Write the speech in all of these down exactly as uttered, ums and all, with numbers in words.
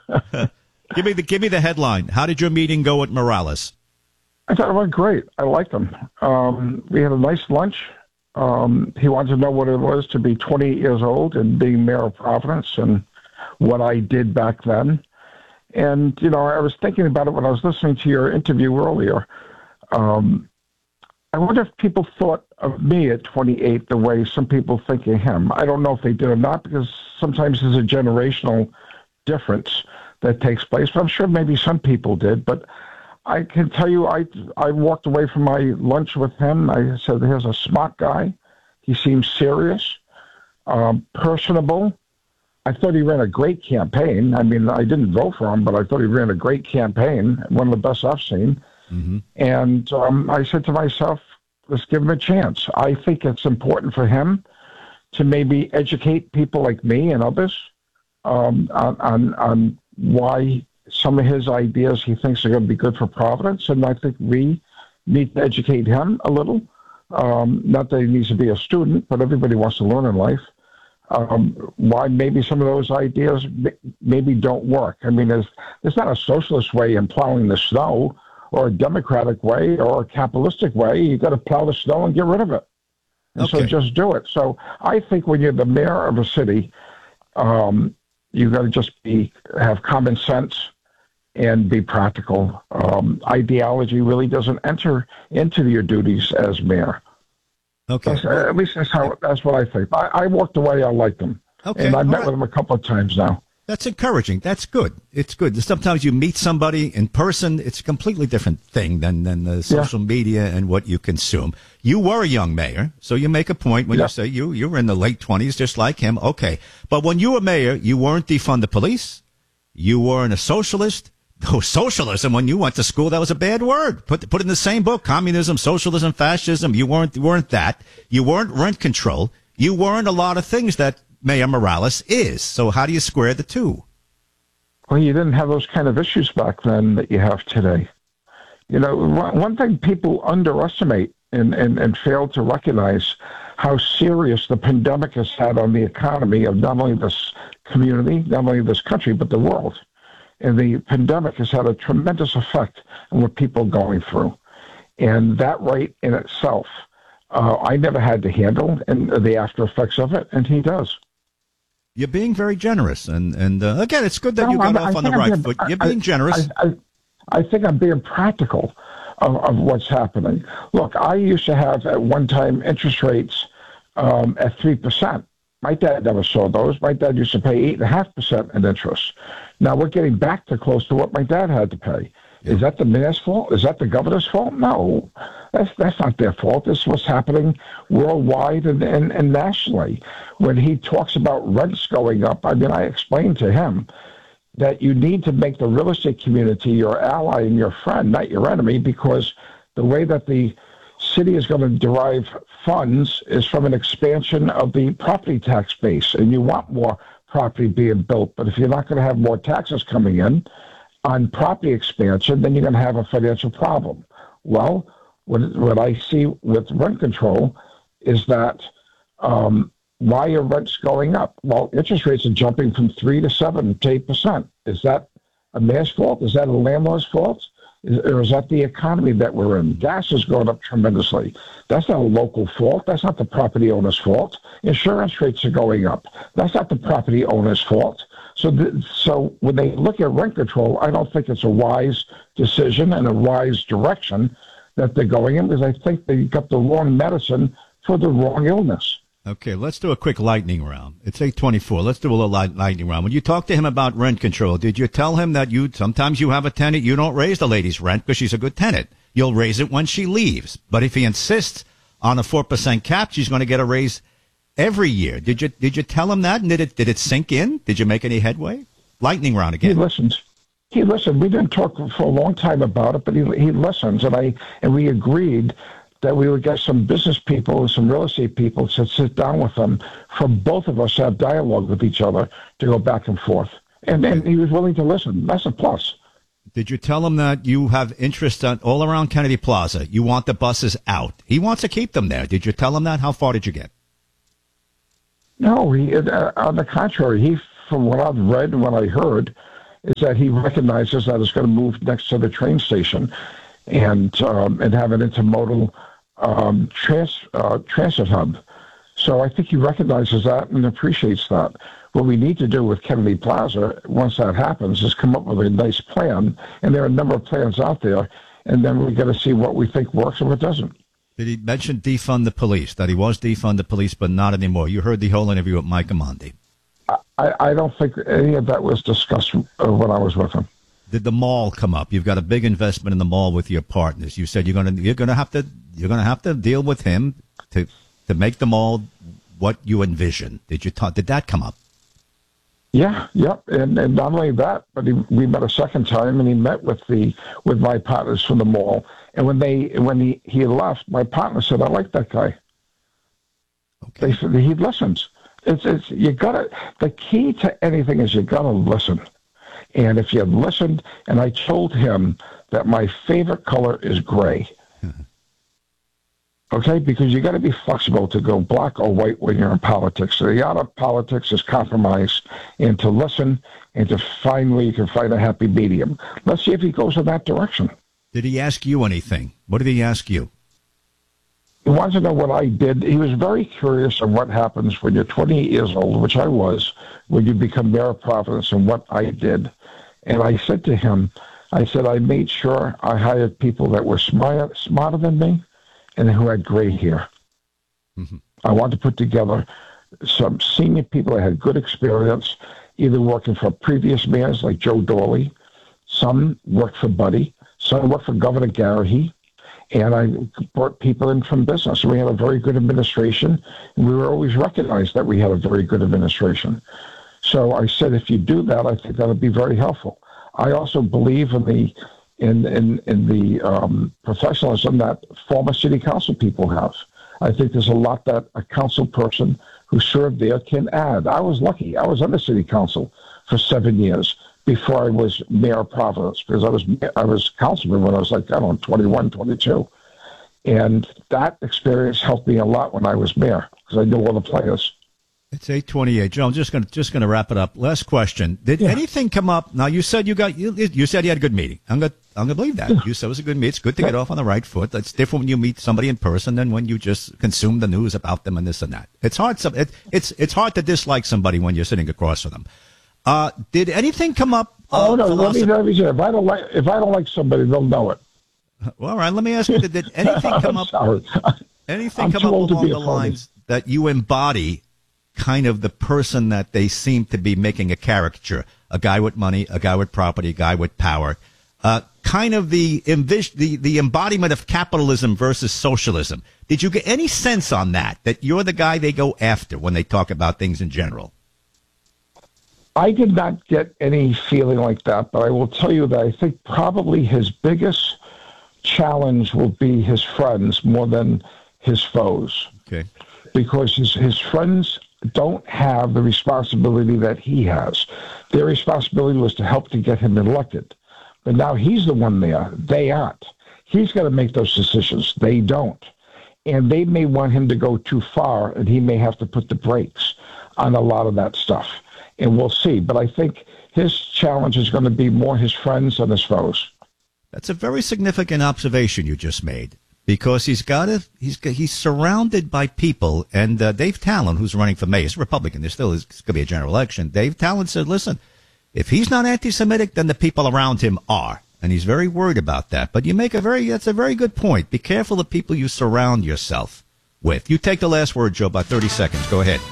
Give me the give me the headline. How did your meeting go with Morales? I thought it went great. I liked him. Um, we had a nice lunch. Um, he wanted to know what it was to be twenty-eight years old and being mayor of Providence and what I did back then. And, you know, I was thinking about it when I was listening to your interview earlier. Um, I wonder if people thought of me at twenty-eight the way some people think of him. I don't know if they did or not, because sometimes there's a generational difference that takes place. But I'm sure maybe some people did. But I can tell you, I I walked away from my lunch with him. I said, here's a smart guy. He seems serious, um, personable. I thought he ran a great campaign. I mean, I didn't vote for him, but I thought he ran a great campaign, one of the best I've seen. Mm-hmm. And um, I said to myself, let's give him a chance. I think it's important for him to maybe educate people like me and others um, on, on, on why some of his ideas he thinks are going to be good for Providence. And I think we need to educate him a little. Um, not that he needs to be a student, but everybody wants to learn in life. Um, why maybe some of those ideas maybe don't work. I mean, there's, there's not a socialist way in plowing the snow or a democratic way or a capitalistic way. You've got to plow the snow and get rid of it. And okay. So just do it. So I think when you're the mayor of a city, um, you've got to just be have common sense and be practical. Um, ideology really doesn't enter into your duties as mayor. Okay. That's, uh, at least that's how. That's what I think. I, I walked away. I liked him. Okay. And I've met right. with him a couple of times now. That's encouraging. That's good. It's good. Sometimes you meet somebody in person. It's a completely different thing than, than the social yeah. media and what you consume. You were a young mayor, so you make a point when yeah. you say you, you were in the late twenties just like him. Okay. But when you were mayor, you weren't defund the police. You weren't a socialist. Oh, socialism, when you went to school, that was a bad word. Put put in the same book, communism, socialism, fascism. You weren't, you weren't that. You weren't rent control. You weren't a lot of things that Mayor Morales is. So how do you square the two? Well, you didn't have those kind of issues back then that you have today. You know, one thing people underestimate and, and, and fail to recognize how serious the pandemic has had on the economy of not only this community, not only this country, but the world. And the pandemic has had a tremendous effect on what people are going through. And that right in itself, uh, I never had to handle and the after effects of it, and he does. You're being very generous. And, and uh, again, it's good that no, you got I'm, off I on the right being, foot. You're being I, generous. I, I, I think I'm being practical of, of what's happening. Look, I used to have at one time interest rates um, at three percent. My dad never saw those. My dad used to pay eight point five percent in interest. Now we're getting back to close to what my dad had to pay. Is that the mayor's fault? Is that the governor's fault? No, that's that's not their fault. This is what's happening worldwide and, and, and nationally. When he talks about rents going up, I mean, I explained to him that you need to make the real estate community your ally and your friend, not your enemy, because the way that the city is going to derive funds is from an expansion of the property tax base, and you want more property being built. But if you're not going to have more taxes coming in on property expansion, then you're going to have a financial problem. Well, what, what I see with rent control is that um, why are rents going up? Well, interest rates are jumping from three to seven to eight percent. Is that a mayor's fault? Is that a landlord's fault? Is, or is that the economy that we're in? Gas is going up tremendously. That's not a local fault. That's not the property owner's fault. Insurance rates are going up. That's not the property owner's fault. So, th- so when they look at rent control, I don't think it's a wise decision and a wise direction that they're going in, because I think they got the wrong medicine for the wrong illness. Okay, let's do a quick lightning round. It's eight twenty-four. Let's do a little light, lightning round. When you talk to him about rent control, did you tell him that you sometimes you have a tenant, you don't raise the lady's rent because she's a good tenant. You'll raise it when she leaves. But if he insists on a four percent cap, she's going to get a raise every year. Did you did you tell him that? And did it did it sink in? Did you make any headway? Lightning round again. He listens. He listened. We didn't talk for a long time about it, but he he listens, and I and we agreed that we would get some business people and some real estate people to sit down with them for both of us to have dialogue with each other to go back and forth. And and he was willing to listen. That's a plus. Did you tell him that you have interest on, all around Kennedy Plaza? You want the buses out. He wants to keep them there. Did you tell him that? How far did you get? No, he, uh, on the contrary, he, from what I've read and what I heard, is that he recognizes that it's going to move next to the train station and um, and have an intermodal um, trans, uh, transit hub. So I think he recognizes that and appreciates that. What we need to do with Kennedy Plaza, once that happens, is come up with a nice plan. And there are a number of plans out there. And then we got to see what we think works and what doesn't. Did he mention defund the police, that he was defund the police, but not anymore? You heard the whole interview with Mike Amondi. I, I don't think any of that was discussed uh, when I was with him. Did the mall come up? You've got a big investment in the mall with your partners. You said you're going to you're going to have to you're going to have to deal with him to to make the mall what you envision. Did you talk? Did that come up? Yeah, yep, and and not only that, but he, we met a second time, and he met with the with my partners from the mall. And when they when he, he left, my partner said, "I like that guy." Okay. They said he listens. It's it's you gotta. The key to anything is you gotta listen. And if you listened, and I told him that my favorite color is gray. Okay, because you got to be flexible to go black or white when you're in politics. So the art of politics is compromise, and to listen and to find where you can find a happy medium. Let's see if he goes in that direction. Did he ask you anything? What did he ask you? He wanted to know what I did. He was very curious on what happens when you're twenty-eight years old, which I was, when you become mayor of Providence, and what I did. And I said to him, I said, I made sure I hired people that were smart, smarter than me and who had gray hair. Mm-hmm. I wanted to put together some senior people that had good experience, either working for previous mayors like Joe Dorley, some worked for Buddy, some worked for Governor Garrahy, and I brought people in from business. We had a very good administration, and we were always recognized that we had a very good administration. So I said, if you do that, I think that would be very helpful. I also believe in the in in, in the um, professionalism that former city council people have. I think there's a lot that a council person who served there can add. I was lucky. I was on the city council for seven years before I was mayor of Providence, because I was I was councilman when I was like, I don't know, twenty-one, twenty-two. And that experience helped me a lot when I was mayor, because I knew all the players. It's eight twenty-eight. Joe, I'm just going to just going to wrap it up. Last question. Did yeah. anything come up? Now, you said you got you, you said you had a good meeting. I'm going to I'm going to believe that. Yeah. You said it was a good meeting. It's good to yeah. get off on the right foot. It's different when you meet somebody in person than when you just consume the news about them and this and that. It's hard it, it's it's hard to dislike somebody when you're sitting across from them. Uh, did anything come up? Uh, oh no, let me, let me say, if I don't like if I don't like somebody, they'll know it. Well, all right. Let me ask you: Did anything come up? Sorry. Anything I'm come up along the lines that you embody? Kind of the person that they seem to be making a caricature, a guy with money, a guy with property, a guy with power, uh, kind of the, envis- the the embodiment of capitalism versus socialism. Did you get any sense on that, that you're the guy they go after when they talk about things in general? I did not get any feeling like that, but I will tell you that I think probably his biggest challenge will be his friends more than his foes. Okay. Because his, his friends don't have the responsibility that he has. Their responsibility was to help to get him elected. But now he's the one there. They aren't. He's got to make those decisions. They don't. And they may want him to go too far, and he may have to put the brakes on a lot of that stuff. And we'll see. But I think his challenge is going to be more his friends than his foes. That's a very significant observation you just made. Because he's got a, he's he's surrounded by people, and uh, Dave Talon, who's running for mayor, is a Republican. There still is going to be a general election. Dave Talon said, "Listen, if he's not anti-Semitic, then the people around him are," and he's very worried about that. But you make a very that's a very good point. Be careful of people you surround yourself with. You take the last word, Joe. About thirty seconds. Go ahead.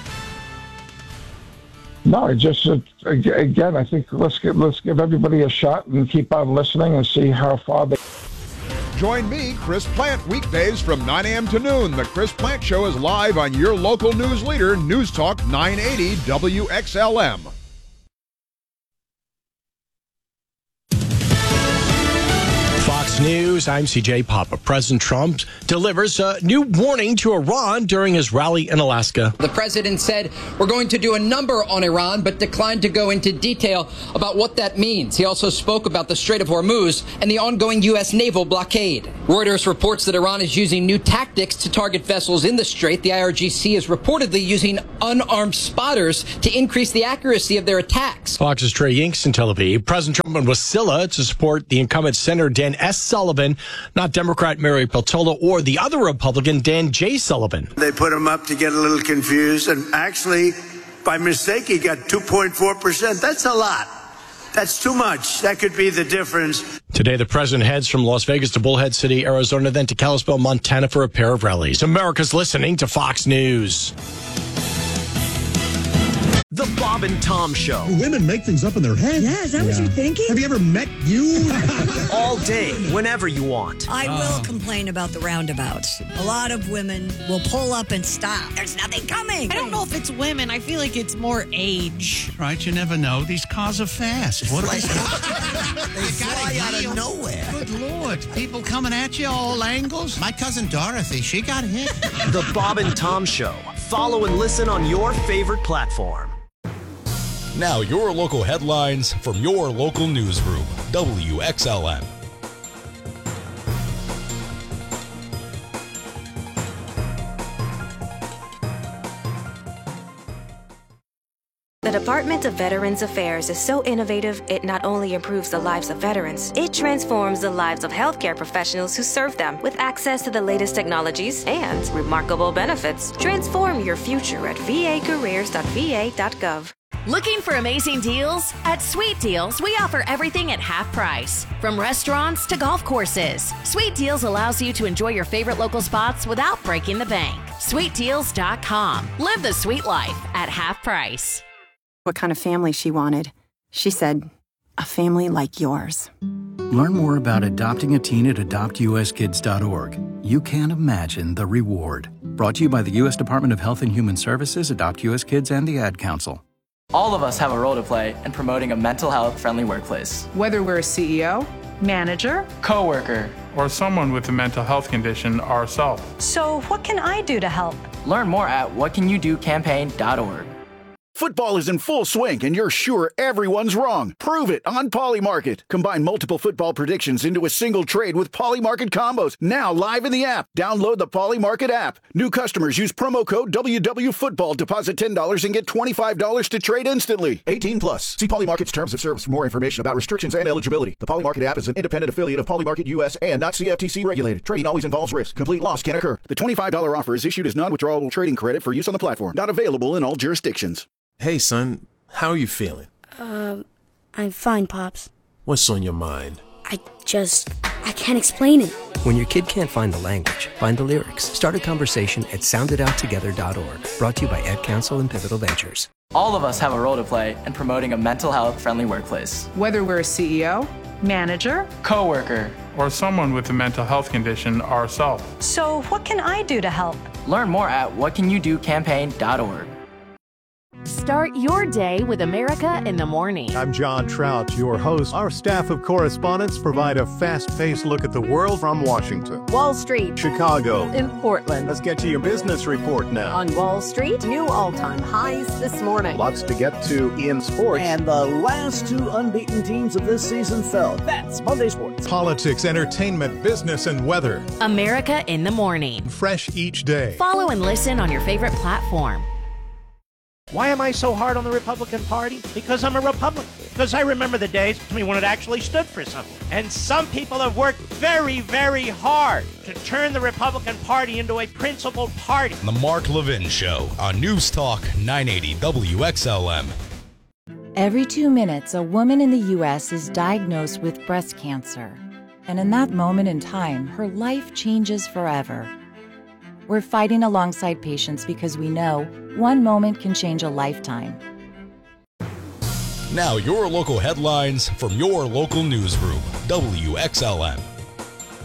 No, I just uh, again, I think let's give let's give everybody a shot and keep on listening and see how far they. Join me, Chris Plant, weekdays from nine a.m. to noon. The Chris Plant Show is live on your local news leader, News Talk nine eighty W X L M. Fox News. News. I'm C J Papa. President Trump delivers a new warning to Iran during his rally in Alaska. The president said, we're going to do a number on Iran, but declined to go into detail about what that means. He also spoke about the Strait of Hormuz and the ongoing U S naval blockade. Reuters reports that Iran is using new tactics to target vessels in the strait. The I R G C is reportedly using unarmed spotters to increase the accuracy of their attacks. Fox's Trey Yinks in Tel Aviv. President Trump in Wasilla to support the incumbent Senator Dan S. Sullivan, not Democrat Mary Peltola or the other Republican Dan J. Sullivan. They put him up to get a little confused, and actually, by mistake, he got two point four percent. That's a lot. That's too much. That could be the difference. Today, the president heads from Las Vegas to Bullhead City, Arizona, then to Kalispell, Montana for a pair of rallies. America's listening to Fox News. The Bob and Tom Show. Women make things up in their head. Yeah, is that yeah. what you're thinking? Have you ever met you? All day, whenever you want. I uh. will complain about the roundabouts. A lot of women will pull up and stop. There's nothing coming. I don't know if it's women. I feel like it's more age. Right, you never know. These cars are fast. What are they? They fly out of nowhere. Good Lord. People coming at you all angles. My cousin Dorothy, she got hit. The Bob and Tom Show. Follow and listen on your favorite platform. Now, your local headlines from your local newsroom, W X L M. The Department of Veterans Affairs is so innovative, it not only improves the lives of veterans, it transforms the lives of healthcare professionals who serve them with access to the latest technologies and remarkable benefits. Transform your future at v a careers dot v a dot gov. Looking for amazing deals? At Sweet Deals, we offer everything at half price. From restaurants to golf courses, Sweet Deals allows you to enjoy your favorite local spots without breaking the bank. sweet deals dot com. Live the sweet life at half price. What kind of family she wanted. She said, a family like yours. Learn more about adopting a teen at adopt u s kids dot org. You can't imagine the reward. Brought to you by the U S Department of Health and Human Services, Adopt U S Kids, and the Ad Council. All of us have a role to play in promoting a mental health friendly workplace. Whether we're a C E O, manager, coworker, or someone with a mental health condition ourselves. So what can I do to help? Learn more at what can you do campaign dot org. Football is in full swing, and you're sure everyone's wrong. Prove it on Polymarket. Combine multiple football predictions into a single trade with Polymarket combos. Now live in the app. Download the Polymarket app. New customers use promo code W W Football. Deposit ten dollars and get twenty-five dollars to trade instantly. eighteen plus. See Polymarket's terms of service for more information about restrictions and eligibility. The Polymarket app is an independent affiliate of Polymarket U S and not C F T C regulated. Trading always involves risk. Complete loss can occur. The twenty-five dollars offer is issued as non-withdrawable trading credit for use on the platform. Not available in all jurisdictions. Hey, son, how are you feeling? Um, I'm fine, Pops. What's on your mind? I just, I can't explain it. When your kid can't find the language, find the lyrics. Start a conversation at sound it out together dot org. Brought to you by Ad Council and Pivotal Ventures. All of us have a role to play in promoting a mental health friendly workplace. Whether we're a C E O, manager, coworker, or someone with a mental health condition ourselves. So what can I do to help? Learn more at what can you do campaign dot org. Start your day with America in the Morning. I'm John Trout, your host. Our staff of correspondents provide a fast-paced look at the world from Washington, Wall Street, Chicago, and Portland. Let's get to your business report now. On Wall Street, new all-time highs this morning. Lots to get to in sports. And the last two unbeaten teams of this season fell. That's Monday Sports. Politics, entertainment, business, and weather. America in the Morning. Fresh each day. Follow and listen on your favorite platform. Why am I so hard on the Republican Party? Because I'm a Republican. Because I remember the days when it actually stood for something. And some people have worked very, very hard to turn the Republican Party into a principled party. The Mark Levin Show on News Talk nine eighty W X L M. Every two minutes, a woman in the U S is diagnosed with breast cancer. And in that moment in time, her life changes forever. We're fighting alongside patients because we know one moment can change a lifetime. Now your local headlines from your local newsroom, W X L M.